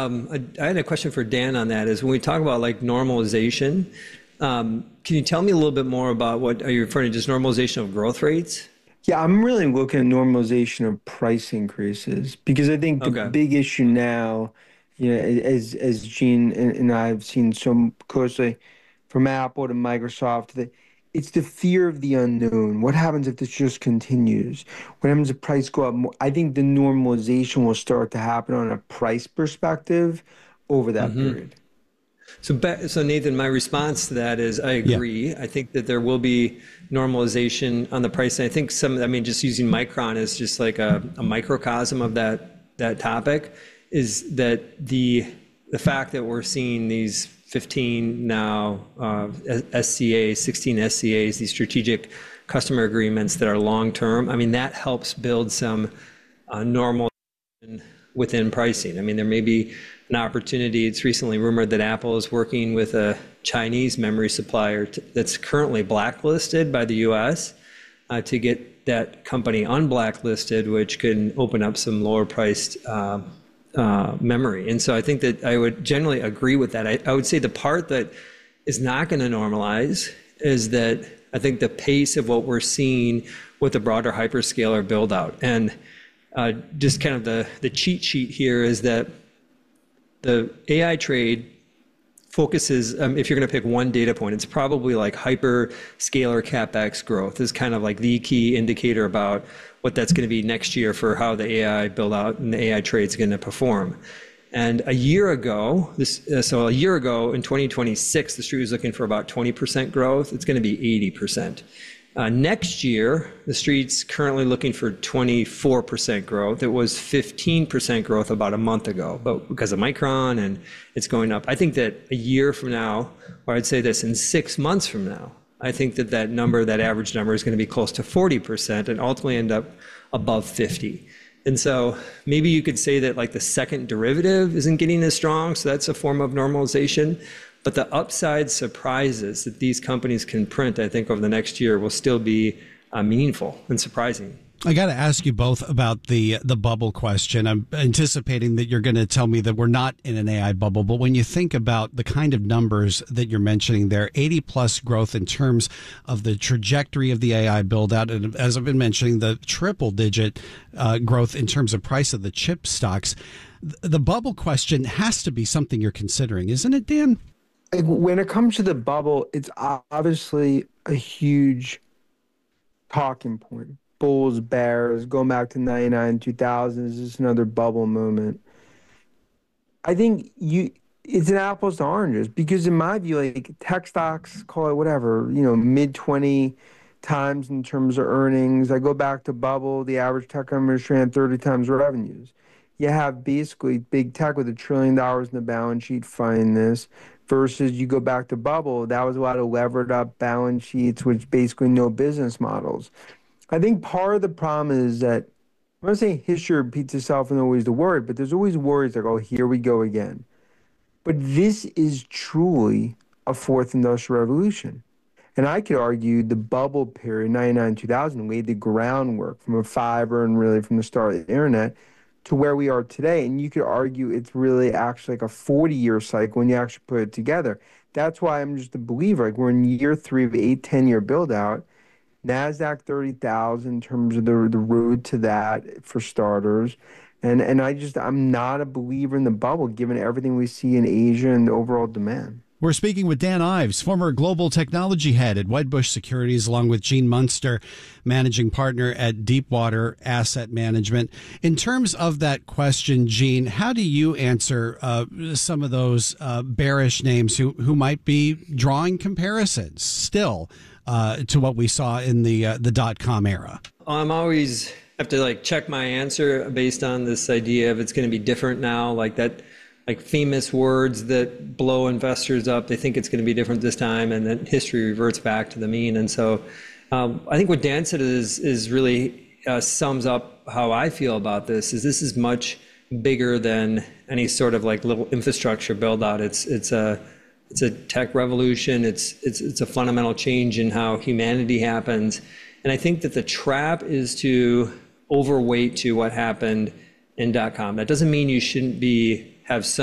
I had a question for Dan on that. Is when we talk about like normalization, can you tell me a little bit more about what are you referring to? Just normalization of growth rates? Yeah, I'm really looking at normalization of price increases because I think the Okay. big issue now, as Gene and I have seen so closely from Apple to Microsoft, that it's the fear of the unknown. What happens if this just continues? What happens if price go up more? I think the normalization will start to happen on a price perspective over that hmm period. So Nathan, my response to that is I Yeah. agree. I think that there will be normalization on the price. And I think I mean, just using Micron as just like a microcosm of that topic is that the fact that we're seeing these 15 now SCAs, 16 SCAs, these strategic customer agreements that are long term. I mean, that helps build some normal within pricing. I mean, there may be an opportunity. It's recently rumored that Apple is working with a Chinese memory supplier that's currently blacklisted by the US to get that company unblacklisted, which can open up some lower priced memory. And so I think that I would generally agree with that. I would say the part that is not going to normalize is that I think the pace of what we're seeing with the broader hyperscaler build out. And just kind of the cheat sheet here is that the AI trade focuses, if you're going to pick one data point, it's probably like hyperscaler CapEx growth is kind of like the key indicator about what that's going to be next year for how the AI build out and the AI trade is going to perform. And a year ago, a year ago in 2026, the street was looking for about 20% growth. It's going to be 80%. Next year, the street's currently looking for 24% growth. It was 15% growth about a month ago, but because of Micron and it's going up. I think that a year from now, or I'd say this in 6 months from now, I think that that average number is going to be close to 40% and ultimately end up above 50. And so maybe you could say that like the second derivative isn't getting as strong, so that's a form of normalization. But the upside surprises that these companies can print, I think, over the next year will still be meaningful and surprising. I got to ask you both about the bubble question. I'm anticipating that you're going to tell me that we're not in an AI bubble, but when you think about the kind of numbers that you're mentioning there, 80 plus growth in terms of the trajectory of the AI build out, and as I've been mentioning, the triple digit growth in terms of price of the chip stocks, the bubble question has to be something you're considering, isn't it, Dan? When it comes to the bubble, it's obviously a huge talking point. Bulls, bears, going back to 99, 2000, is just another bubble moment. I think it's an apples to oranges because in my view, like tech stocks, call it whatever, mid 20 times in terms of earnings. I go back to bubble, the average tech company is trading 30 times revenues. You have basically big tech with $1 trillion in the balance sheet funding this versus you go back to bubble, that was a lot of levered up balance sheets, which basically no business models. I think part of the problem is that I'm not saying history repeats itself and always the word, but there's always worries like, oh, here we go again. But this is truly a fourth industrial revolution. And I could argue the bubble period, 99, 2000, laid the groundwork from a fiber and really from the start of the internet to where we are today. And you could argue it's really actually like a 40-year cycle when you actually put it together. That's why I'm just a believer. Like we're in year three of 8, 10-year build out. NASDAQ 30,000 in terms of the road to that for starters. And I'm not a believer in the bubble given everything we see in Asia and the overall demand. We're speaking with Dan Ives, former global technology head at Wedbush Securities, along with Gene Munster, managing partner at Deepwater Asset Management. In terms of that question, Gene, how do you answer some of those bearish names who might be drawing comparisons still to what we saw in the dot-com era? I'm always have to like check my answer based on this idea of it's going to be different now, like that. Like famous words that blow investors up. They think it's going to be different this time, and then history reverts back to the mean. And so I think what Dan said is really sums up how I feel about this. This is much bigger than any sort of like little infrastructure build out. It's a tech revolution. It's a fundamental change in how humanity happens. And I think that the trap is to overweight to what happened in .com. That doesn't mean you shouldn't have some